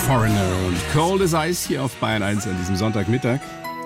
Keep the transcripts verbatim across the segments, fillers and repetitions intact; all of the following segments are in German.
Foreigner und Cold as Ice hier auf Bayern eins an diesem Sonntagmittag.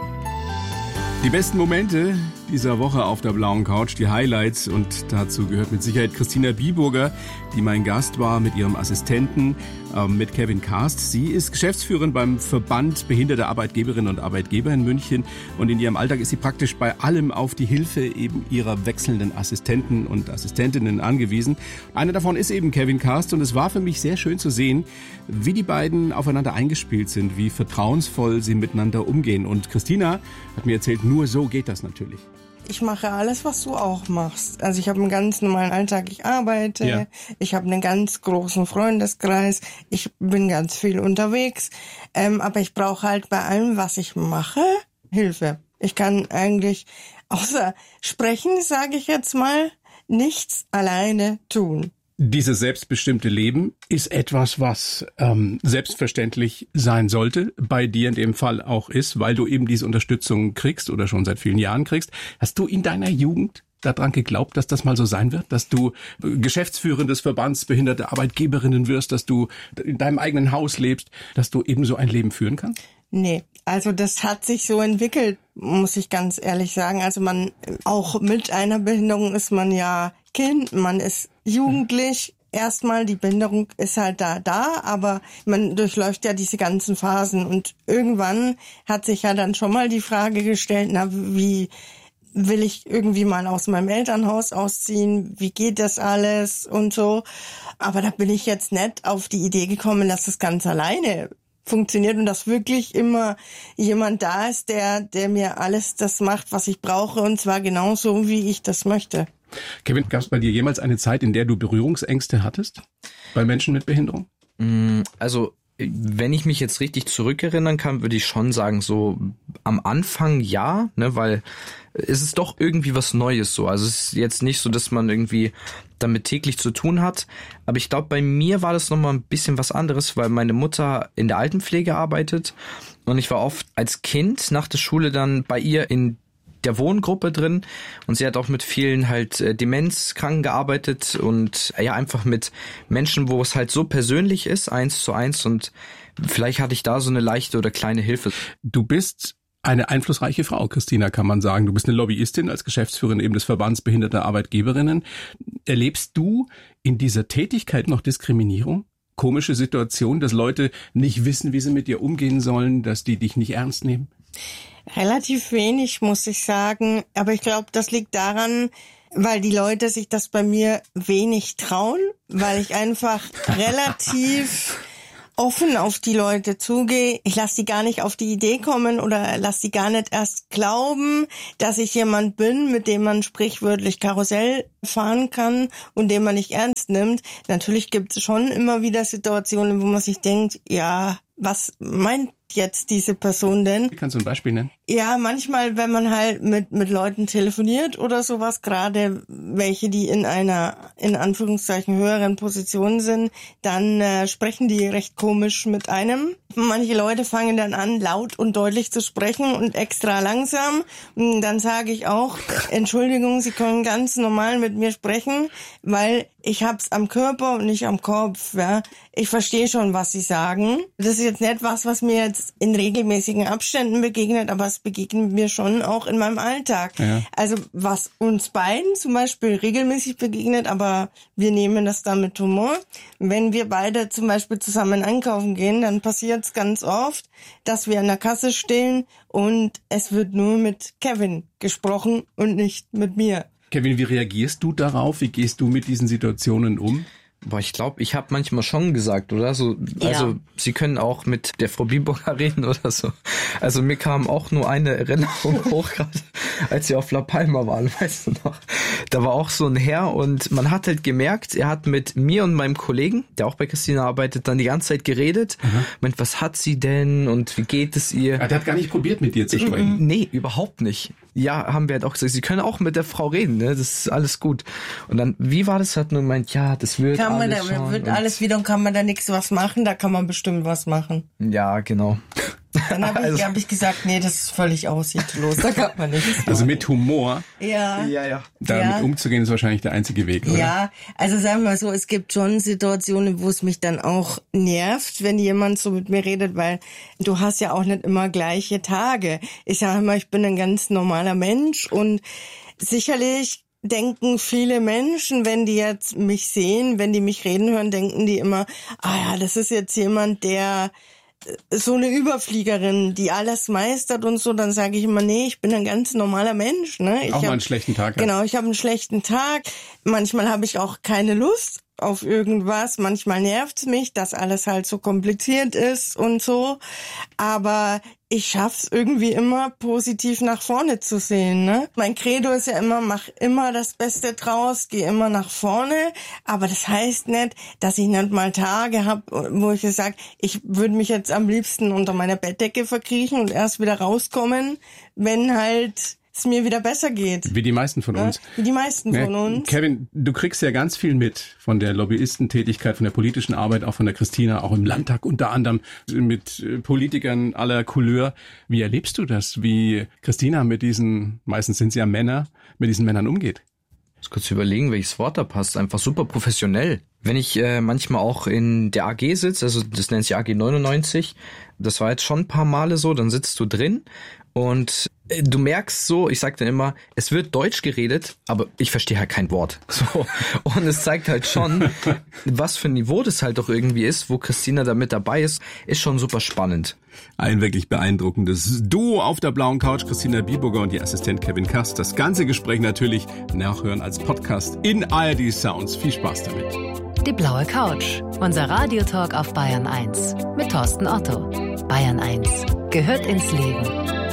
Die besten Momente dieser Woche auf der blauen Couch, die Highlights, und dazu gehört mit Sicherheit Christina Biburger, die mein Gast war mit ihrem Assistenten, äh, mit Kevin Karst. Sie ist Geschäftsführerin beim Verband Behinderter Arbeitgeberinnen und Arbeitgeber in München, und in ihrem Alltag ist sie praktisch bei allem auf die Hilfe eben ihrer wechselnden Assistenten und Assistentinnen angewiesen. Einer davon ist eben Kevin Karst, und es war für mich sehr schön zu sehen, wie die beiden aufeinander eingespielt sind, wie vertrauensvoll sie miteinander umgehen. Und Christina hat mir erzählt, nur so geht das natürlich. Ich mache alles, was du auch machst. Also ich habe einen ganz normalen Alltag, ich arbeite, ja. Ich habe einen ganz großen Freundeskreis, ich bin ganz viel unterwegs, ähm, aber ich brauche halt bei allem, was ich mache, Hilfe. Ich kann eigentlich, außer sprechen, sage ich jetzt mal, nichts alleine tun. Dieses selbstbestimmte Leben ist etwas, was ähm, selbstverständlich sein sollte, bei dir in dem Fall auch ist, weil du eben diese Unterstützung kriegst oder schon seit vielen Jahren kriegst. Hast du in deiner Jugend daran geglaubt, dass das mal so sein wird, dass du Geschäftsführerin des Verbands Behinderte Arbeitgeberinnen wirst, dass du in deinem eigenen Haus lebst, dass du eben so ein Leben führen kannst? Nee, also das hat sich so entwickelt, muss ich ganz ehrlich sagen. Also man, auch mit einer Behinderung ist man ja Kind, man ist jugendlich. Erstmal, die Behinderung ist halt da, da, aber man durchläuft ja diese ganzen Phasen, und irgendwann hat sich ja dann schon mal die Frage gestellt, na, wie will ich irgendwie mal aus meinem Elternhaus ausziehen? Wie geht das alles und so? Aber da bin ich jetzt nicht auf die Idee gekommen, dass das ganz alleine funktioniert und dass wirklich immer jemand da ist, der, der mir alles das macht, was ich brauche, und zwar genauso, wie ich das möchte. Kevin, gab es bei dir jemals eine Zeit, in der du Berührungsängste hattest bei Menschen mit Behinderung? Also, wenn ich mich jetzt richtig zurückerinnern kann, würde ich schon sagen, so am Anfang ja, ne, weil es ist doch irgendwie was Neues so. Also es ist jetzt nicht so, dass man irgendwie damit täglich zu tun hat. Aber ich glaube, bei mir war das nochmal ein bisschen was anderes, weil meine Mutter in der Altenpflege arbeitet, und ich war oft als Kind nach der Schule dann bei ihr in der Wohngruppe drin, und sie hat auch mit vielen halt äh, Demenzkranken gearbeitet und äh, ja, einfach mit Menschen, wo es halt so persönlich ist, eins zu eins, und vielleicht hatte ich da so eine leichte oder kleine Hilfe. Du bist eine einflussreiche Frau, Christina, kann man sagen. Du bist eine Lobbyistin als Geschäftsführerin eben des Verbands Behinderter Arbeitgeberinnen. Erlebst du in dieser Tätigkeit noch Diskriminierung? Komische Situation, dass Leute nicht wissen, wie sie mit dir umgehen sollen, dass die dich nicht ernst nehmen? Relativ wenig, muss ich sagen. Aber ich glaube, das liegt daran, weil die Leute sich das bei mir wenig trauen, weil ich einfach relativ offen auf die Leute zugehe. Ich lasse die gar nicht auf die Idee kommen oder lasse die gar nicht erst glauben, dass ich jemand bin, mit dem man sprichwörtlich Karussell fahren kann und den man nicht ernst nimmt. Natürlich gibt es schon immer wieder Situationen, wo man sich denkt, ja, was meint jetzt diese Person denn? Kannst du ein Beispiel nennen? Ja, manchmal, wenn man halt mit mit Leuten telefoniert oder sowas, gerade welche, die in einer, in Anführungszeichen, höheren Position sind, dann äh, sprechen die recht komisch mit einem. Manche Leute fangen dann an, laut und deutlich zu sprechen und extra langsam. Und dann sage ich auch, Entschuldigung, Sie können ganz normal mit mir sprechen, weil ich hab's am Körper und nicht am Kopf. Ja. Ich verstehe schon, was Sie sagen. Das ist jetzt nicht was, was mir jetzt in regelmäßigen Abständen begegnet, aber es begegnet mir schon auch in meinem Alltag. Ja. Also was uns beiden zum Beispiel regelmäßig begegnet, aber wir nehmen das dann mit Humor. Wenn wir beide zum Beispiel zusammen einkaufen gehen, dann passiert es ganz oft, dass wir an der Kasse stehen und es wird nur mit Kevin gesprochen und nicht mit mir. Kevin, wie reagierst du darauf? Wie gehst du mit diesen Situationen um? Boah, ich glaube, ich habe manchmal schon gesagt, oder? So, ja. Also Sie können auch mit der Frau Biburger reden oder so. Also mir kam auch nur eine Erinnerung hoch, gerade als wir auf La Palma waren, weißt du noch? Da war auch so ein Herr, und man hat halt gemerkt, er hat mit mir und meinem Kollegen, der auch bei Christina arbeitet, dann die ganze Zeit geredet. Mhm. Meint, was hat sie denn und wie geht es ihr? Ja, der hat gar nicht probiert, mit dir zu sprechen. Nee, überhaupt nicht. Ja, haben wir halt auch gesagt, Sie können auch mit der Frau reden, ne? Das ist alles gut. Und dann, wie war das? Hat nur gemeint, ja, das wird kann alles man da, wird alles wieder, und kann man da nichts was machen, da kann man bestimmt was machen. Ja, genau. Dann habe ich, Also- hab ich gesagt, nee, das ist völlig aussichtslos, da kann man nichts machen. Also mit Humor Ja. Ja, ja. damit Ja. umzugehen, ist wahrscheinlich der einzige Weg, oder? Ja, also sagen wir mal so, es gibt schon Situationen, wo es mich dann auch nervt, wenn jemand so mit mir redet, weil du hast ja auch nicht immer gleiche Tage. Ich sage immer, ich bin ein ganz normaler Mensch und sicherlich denken viele Menschen, wenn die jetzt mich sehen, wenn die mich reden hören, denken die immer, ah ja, das ist jetzt jemand, der so eine Überfliegerin, die alles meistert und so, dann sage ich immer, nee, ich bin ein ganz normaler Mensch. Ne? Ich Auch mal hab, einen schlechten Tag. Genau, ich habe einen schlechten Tag. Manchmal habe ich auch keine Lust auf irgendwas. Manchmal nervt's mich, dass alles halt so kompliziert ist und so. Aber ich schaff's irgendwie immer positiv nach vorne zu sehen. Ne? Mein Credo ist ja immer, mach immer das Beste draus, geh immer nach vorne. Aber das heißt nicht, dass ich nicht mal Tage habe, wo ich sage, ich würde mich jetzt am liebsten unter meiner Bettdecke verkriechen und erst wieder rauskommen, wenn halt es mir wieder besser geht. Wie die meisten von uns. Wie die meisten Ne? von uns. Kevin, du kriegst ja ganz viel mit von der Lobbyistentätigkeit, von der politischen Arbeit, auch von der Christina, auch im Landtag unter anderem mit äh, Politikern aller Couleur. Wie erlebst du das, wie Christina mit diesen, meistens sind sie ja Männer, mit diesen Männern umgeht? Ich muss kurz überlegen, welches Wort da passt. Einfach super professionell. Wenn ich äh, manchmal auch in der A G sitze, also das nennt sich A G neunundneunzig, das war jetzt schon ein paar Male so, dann sitzt du drin und äh, du merkst so, ich sag dann immer, es wird Deutsch geredet, aber ich verstehe halt kein Wort. So. Und es zeigt halt schon, was für ein Niveau das halt doch irgendwie ist, wo Christina da mit dabei ist, ist schon super spannend. Ein wirklich beeindruckendes Duo auf der blauen Couch, Christina Biburger und ihr Assistent Kevin Kast. Das ganze Gespräch natürlich nachhören als Podcast in A R D Sounds. Viel Spaß damit. Die blaue Couch, unser Radiotalk auf Bayern eins mit Thorsten Otto. Bayern eins gehört ins Leben.